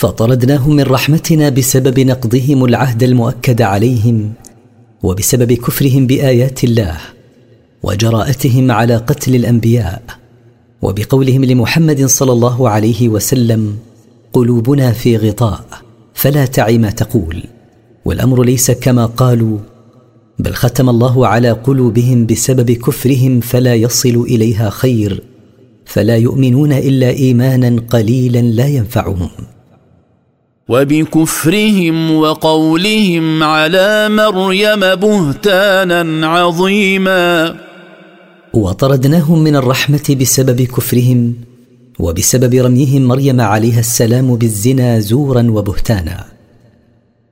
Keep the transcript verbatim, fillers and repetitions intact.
فطردناهم من رحمتنا بسبب نقضهم العهد المؤكد عليهم، وبسبب كفرهم بآيات الله، وجراءتهم على قتل الأنبياء، وبقولهم لمحمد صلى الله عليه وسلم: قلوبنا في غطاء فلا تعي ما تقول. والأمر ليس كما قالوا، بل ختم الله على قلوبهم بسبب كفرهم فلا يصل إليها خير، فلا يؤمنون إلا إيمانا قليلا لا ينفعهم. وبكفرهم وقولهم على مريم بهتانا عظيما. وطردناهم من الرحمة بسبب كفرهم، وبسبب رميهم مريم عليها السلام بالزنا زورا وبهتانا.